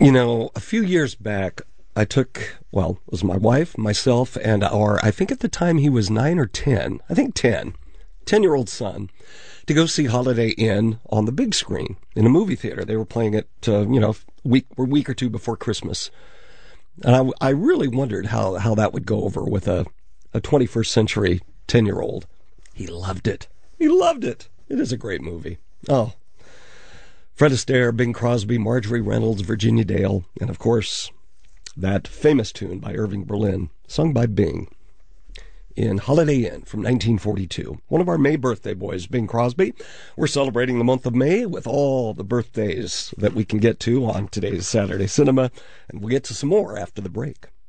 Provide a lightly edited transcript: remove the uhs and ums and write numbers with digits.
A few years back, it was my wife, myself, and I think at the time he was 9 or 10, I think 10-year-old son, to go see Holiday Inn on the big screen in a movie theater. They were playing it, a week or two before Christmas. And I really wondered how that would go over with a 21st century 10-year-old. He loved it. He loved it. It is a great movie. Oh. Fred Astaire, Bing Crosby, Marjorie Reynolds, Virginia Dale, and of course, that famous tune by Irving Berlin, sung by Bing in Holiday Inn from 1942. One of our May birthday boys, Bing Crosby. We're celebrating the month of May with all the birthdays that we can get to on today's Saturday Cinema, and we'll get to some more after the break.